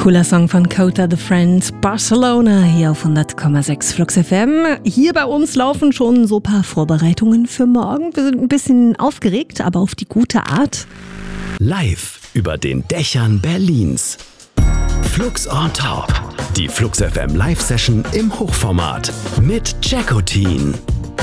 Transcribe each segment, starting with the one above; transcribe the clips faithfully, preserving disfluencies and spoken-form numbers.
Cooler Song von Kota the Friends, Barcelona, hier auf hundert Komma sechs Flux F M. Hier bei uns laufen schon so ein paar Vorbereitungen für morgen. Wir sind ein bisschen aufgeregt, aber auf die gute Art. Live über den Dächern Berlins. Flux on Top. Die Flux F M Live-Session im Hochformat mit Jackotin.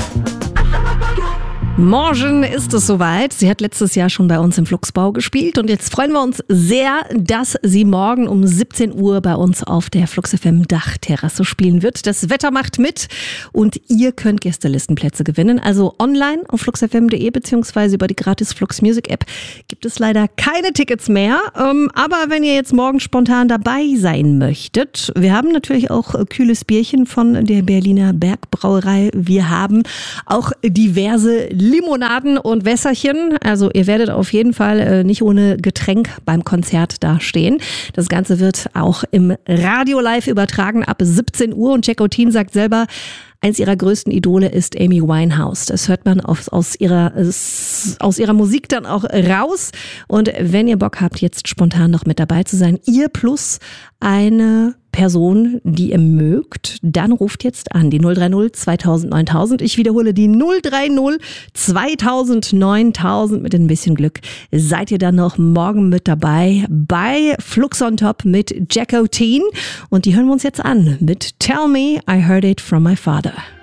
Morgen ist es soweit. Sie hat letztes Jahr schon bei uns im Fluxbau gespielt und jetzt freuen wir uns sehr, dass sie morgen um siebzehn Uhr bei uns auf der Flux F M Dachterrasse spielen wird. Das Wetter macht mit und ihr könnt Gästelistenplätze gewinnen. Also online auf flux f m punkt d e beziehungsweise über die gratis Flux Music App gibt es leider keine Tickets mehr. Aber wenn ihr jetzt morgen spontan dabei sein möchtet, wir haben natürlich auch kühles Bierchen von der Berliner Bergbrauerei. Wir haben auch diverse Limonaden und Wässerchen. Also ihr werdet auf jeden Fall äh, nicht ohne Getränk beim Konzert da stehen. Das Ganze wird auch im Radio live übertragen ab siebzehn Uhr und Jackotin sagt selber, eins ihrer größten Idole ist Amy Winehouse. Das hört man aus, aus, ihrer, aus ihrer Musik dann auch raus. Und wenn ihr Bock habt, jetzt spontan noch mit dabei zu sein, ihr plus eine Person, die ihr mögt, dann ruft jetzt an die null drei null zweitausend neuntausend. Ich wiederhole die null drei null zweitausend neuntausend. Mit ein bisschen Glück seid ihr dann noch morgen mit dabei bei Flux on Top mit Jackotin. Und die hören wir uns jetzt an mit Tell Me I Heard It From My Father.